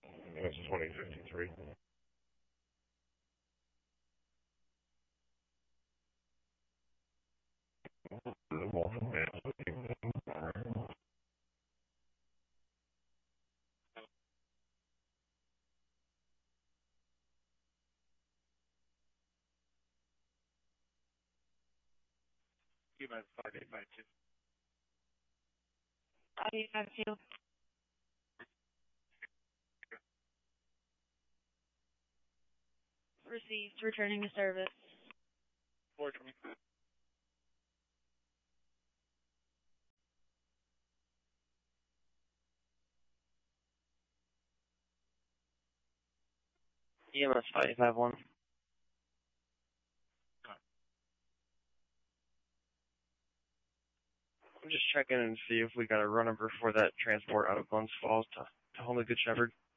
That's 2053. UMass 5852. 5852. Received. Returning to service. 425. EMS 5851. I'm just checking and see if we got a run number for that transport out of Glens Falls to Holy Good Shepherd.